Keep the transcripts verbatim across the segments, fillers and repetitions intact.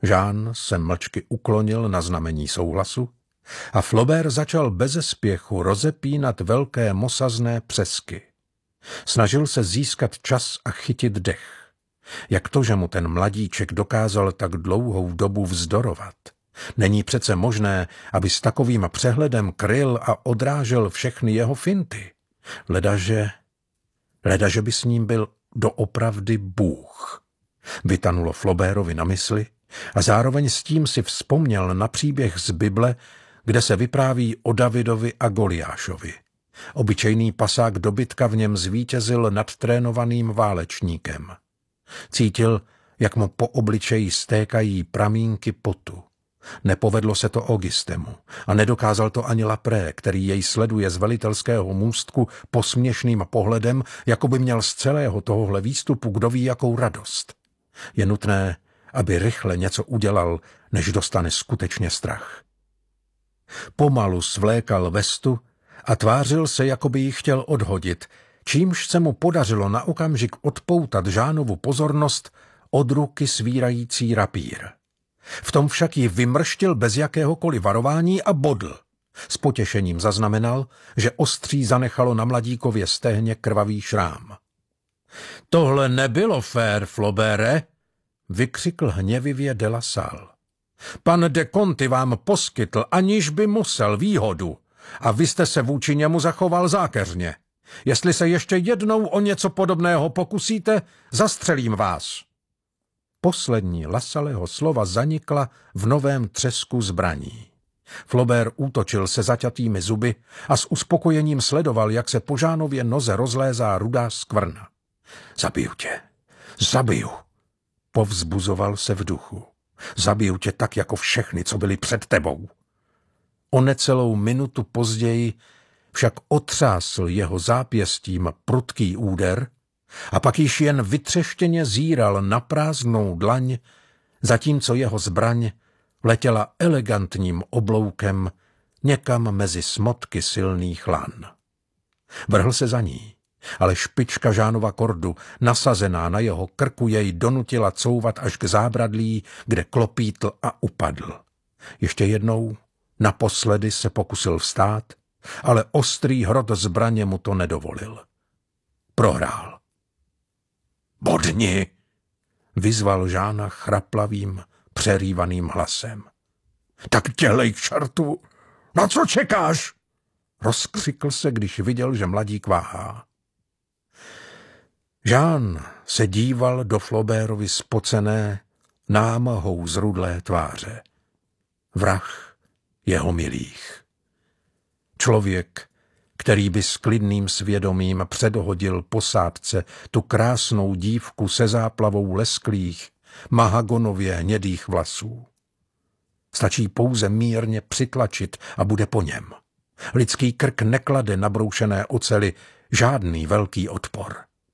Jean se mlčky uklonil na znamení souhlasu a Flaubert začal beze spěchu rozepínat velké mosazné přesky. Snažil se získat čas a chytit dech. Jak to, že mu ten mladíček dokázal tak dlouhou dobu vzdorovat? Není přece možné, aby s takovým přehledem kryl a odrážel všechny jeho finty. Ledaže, ledaže by s ním byl doopravdy Bůh. Vytanulo Flaubertovi na mysli a zároveň s tím si vzpomněl na příběh z Bible, kde se vypráví o Davidovi a Goliášovi. Obyčejný pasák dobytka v něm zvítězil nad trénovaným válečníkem. Cítil, jak mu po obličeji stékají pramínky potu. Nepovedlo se to Augustemu a nedokázal to ani Lapré, který jej sleduje z velitelského můstku posměšným pohledem, jako by měl z celého tohohle výstupu kdo ví jakou radost. Je nutné, aby rychle něco udělal, než dostane skutečně strach. Pomalu svlékal vestu a tvářil se, jako by ji chtěl odhodit, čímž se mu podařilo na okamžik odpoutat Jeanovu pozornost od ruky svírající rapír. V tom však ji vymrštil bez jakéhokoliv varování a bodl. S potěšením zaznamenal, že ostří zanechalo na mladíkově stehně krvavý šrám. Tohle nebylo fér, Flauberte, vykřikl hněvivě de La Salle. Pan de Conti vám poskytl, aniž by musel, výhodu, a vy jste se vůči němu zachoval zákeřně. Jestli se ještě jednou o něco podobného pokusíte, zastřelím vás. Poslední Lasalleho slova zanikla v novém třesku zbraní. Flaubert útočil se zaťatými zuby a s uspokojením sledoval, jak se po Jeanově noze rozlézá rudá skvrna. Zabiju tě, zabiju, povzbuzoval se v duchu. Zabiju tě tak jako všechny, co byli před tebou. O necelou minutu později však otřásl jeho zápěstím prudký úder a pak již jen vytřeštěně zíral na prázdnou dlaň, zatímco jeho zbraň letěla elegantním obloukem někam mezi smotky silných lan. Vrhl se za ní, ale špička Jeanova kordu, nasazená na jeho krku, jej donutila couvat až k zábradlí, kde klopítl a upadl. Ještě jednou, naposledy se pokusil vstát, ale ostrý hrot zbraně mu to nedovolil. Prohrál. Bodni, vyzval Jeana chraplavým, přerývaným hlasem. Tak dělej k čertu, na co čekáš? Rozkřikl se, když viděl, že mladík váhá. Jean se díval do Flaubertovy spocené, námahou zrudlé tváře. Vrah jeho milých. Člověk, který by s klidným svědomím předhodil posádce tu krásnou dívku se záplavou lesklých, mahagonově hnědých vlasů. Stačí pouze mírně přitlačit a bude po něm. Lidský krk neklade na broušené oceli žádný velký odpor.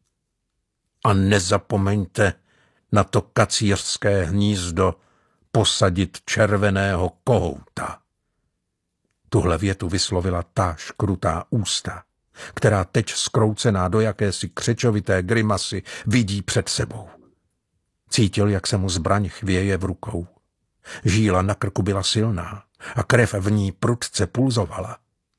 A nezapomeňte na to kacířské hnízdo posadit červeného kohouta. Tuhle větu vyslovila ta škrutá ústa, která teď skroucená do jakési křečovité grimasy vidí před sebou. Cítil, jak se mu zbraň chvěje v rukou. Žíla na krku byla silná a krev v ní prudce pulzovala.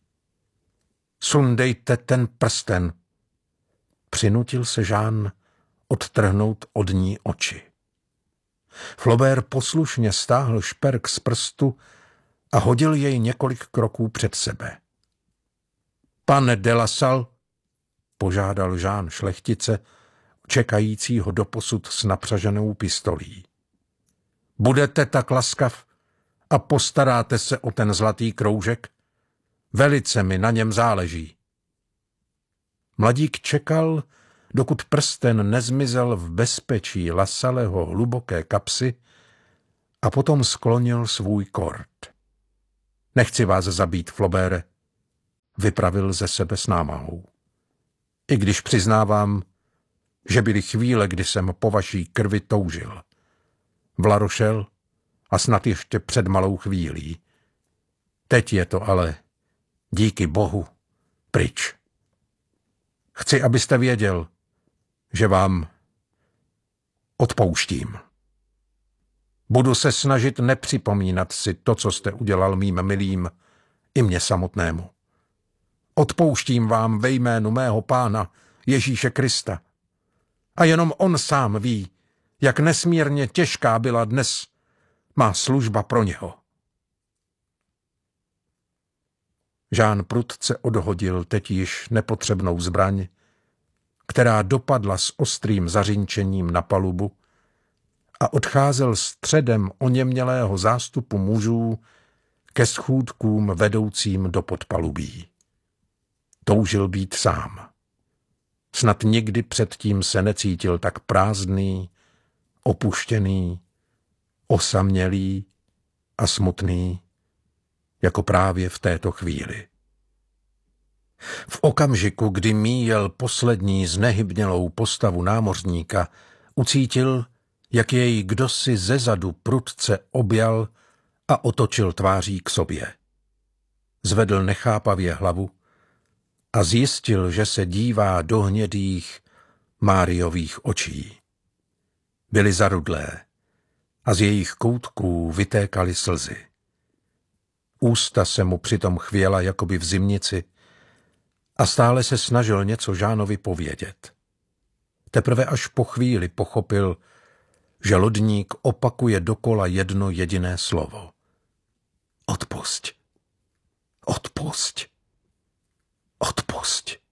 Sundejte ten prsten, přinutil se Jean odtrhnout od ní oči. Flaubert poslušně stáhl šperk z prstu a hodil jej několik kroků před sebe. Pane de La Salle, požádal Jean šlechtice, čekajícího doposud s napřaženou pistolí. Budete tak laskav a postaráte se o ten zlatý kroužek? Velice mi na něm záleží. Mladík čekal, dokud prsten nezmizel v bezpečí Lasalleho hluboké kapsy, a potom sklonil svůj kord. Nechci vás zabít, Flauberte, vypravil ze sebe s námahou. I když přiznávám, že byly chvíle, kdy jsem po vaší krvi toužil. V La Rochelle a snad ještě před malou chvílí. Teď je to ale, díky Bohu, pryč. Chci, abyste věděl, že vám odpouštím. Budu se snažit nepřipomínat si to, co jste udělal mým milým, i mně samotnému. Odpouštím vám ve jménu mého Pána Ježíše Krista. A jenom on sám ví, jak nesmírně těžká byla dnes má služba pro něho. Jean prudce odhodil teď již nepotřebnou zbraň, která dopadla s ostrým zařinčením na palubu, a odcházel středem oněmělého zástupu mužů ke schůdkům vedoucím do podpalubí. Toužil být sám. Snad nikdy předtím se necítil tak prázdný, opuštěný, osamělý a smutný, jako právě v této chvíli. V okamžiku, kdy míjel poslední znehybnělou postavu námořníka, ucítil, jak jej kdosi zezadu prudce objal a otočil tváří k sobě. Zvedl nechápavě hlavu a zjistil, že se dívá do hnědých Máriových očí. Byly zarudlé a z jejich koutků vytékaly slzy. Ústa se mu přitom chvěla jakoby v zimnici a stále se snažil něco Jeanovi povědět. Teprve až po chvíli pochopil, že lodník opakuje dokola jedno jediné slovo. Odpusť. Odpusť. Odpusť.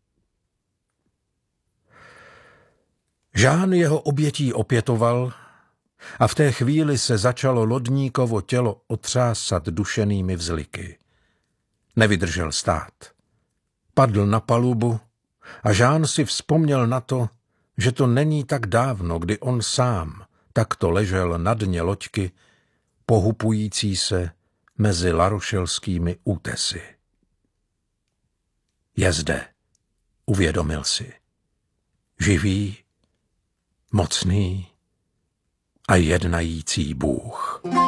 Jean jeho obětí opětoval a v té chvíli se začalo lodníkovo tělo otřásat dušenými vzliky. Nevydržel stát. Padl na palubu a Jean si vzpomněl na to, že to není tak dávno, kdy on sám takto ležel na dně loďky, pohupující se mezi larošelskými útesy. Je zde, uvědomil si. Živý, mocný a jednající Bůh.